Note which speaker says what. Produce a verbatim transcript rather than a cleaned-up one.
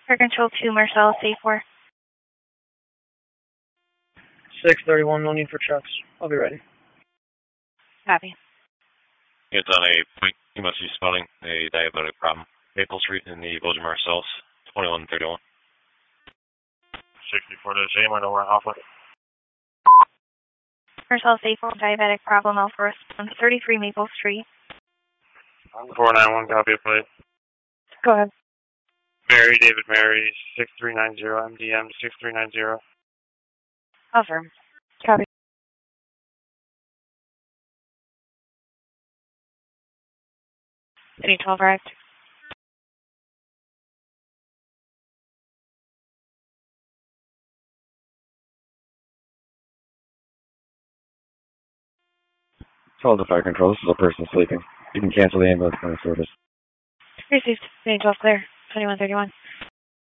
Speaker 1: Fire Control two, Marcellus A four.
Speaker 2: six thirty-one, no need for checks. I'll be ready.
Speaker 1: Copy.
Speaker 3: It's on a point. You must be spotting a diabetic problem. Maple Street in the Village of Marcellus, twenty-one thirty-one.
Speaker 4: sixty-four to the same, I know we're Alpha.
Speaker 1: Marcellus A four, diabetic problem, Alpha response, thirty-three Maple Street.
Speaker 4: four nine one, copy of plate.
Speaker 1: Go ahead.
Speaker 4: Mary, David Mary, six three nine zero, M D M six three nine zero.
Speaker 1: Affirm. Copy. City twelve arrived.
Speaker 5: Call the fire control. This is a person sleeping. You can cancel the ambulance service.
Speaker 1: Received. City twelve clear. twenty-one thirty-one.